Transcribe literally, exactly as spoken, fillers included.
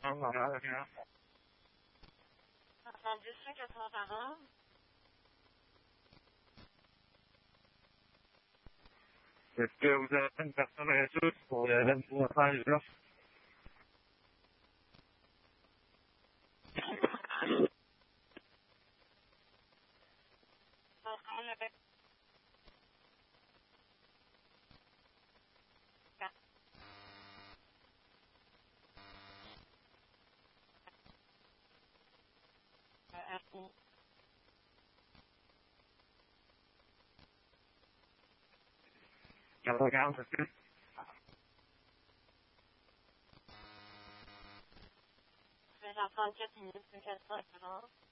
soixante-dix-cinq quatre-vingt-quarante. Est-ce que vous avez une personne à ressource pour le vingt-trois treize là? quatre-vingt-quinze, est-ce que? trente-quatre minutes, quatre cent quarante.